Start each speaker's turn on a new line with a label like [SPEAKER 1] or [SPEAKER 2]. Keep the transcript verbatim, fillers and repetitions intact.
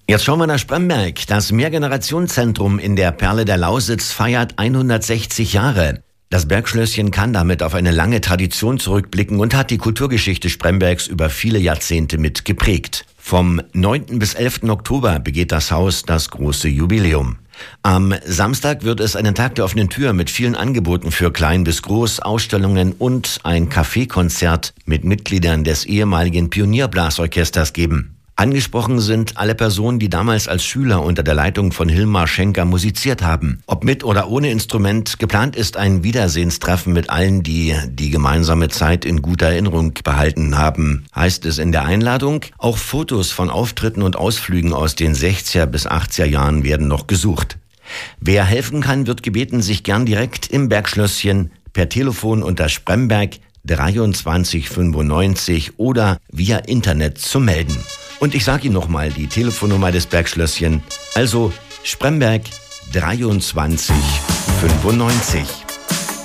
[SPEAKER 1] Jetzt schauen wir nach Spremberg. Das Mehrgenerationenzentrum in der Perle der Lausitz feiert hundertsechzig Jahre. Das Bergschlösschen kann damit auf eine lange Tradition zurückblicken und hat die Kulturgeschichte Sprembergs über viele Jahrzehnte mit geprägt. Vom neunten bis elften Oktober begeht das Haus das große Jubiläum. Am Samstag wird es einen Tag der offenen Tür mit vielen Angeboten für klein bis groß, Ausstellungen und ein Kaffeekonzert mit Mitgliedern des ehemaligen Pionierblasorchesters geben. Angesprochen sind alle Personen, die damals als Schüler unter der Leitung von Hilmar Schenker musiziert haben. Ob mit oder ohne Instrument, geplant ist ein Wiedersehenstreffen mit allen, die die gemeinsame Zeit in guter Erinnerung behalten haben, heißt es in der Einladung. Auch Fotos von Auftritten und Ausflügen aus den sechziger bis achtziger Jahren werden noch gesucht. Wer helfen kann, wird gebeten, sich gern direkt im Bergschlösschen per Telefon unter Spremberg dreiundzwanzig fünfundneunzig oder via Internet zu melden. Und ich sage Ihnen nochmal die Telefonnummer des Bergschlösschen, also Spremberg dreiundzwanzig fünfundneunzig.